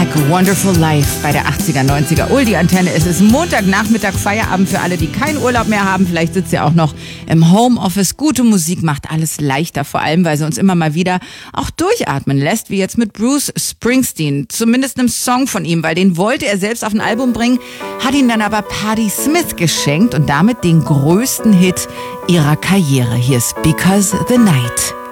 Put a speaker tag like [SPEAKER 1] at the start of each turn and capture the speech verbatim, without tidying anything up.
[SPEAKER 1] Black, Wonderful Life bei der achtziger, neunziger Oldie-Antenne. Es ist Montagnachmittag, Feierabend für alle, die keinen Urlaub mehr haben. Vielleicht sitzt ihr auch noch im Homeoffice. Gute Musik macht alles leichter, vor allem, weil sie uns immer mal wieder auch durchatmen lässt, wie jetzt mit Bruce Springsteen. Zumindest einem Song von ihm, weil den wollte er selbst auf ein Album bringen, hat ihn dann aber Patti Smith geschenkt und damit den größten Hit ihrer Karriere. Hier ist Because the Night.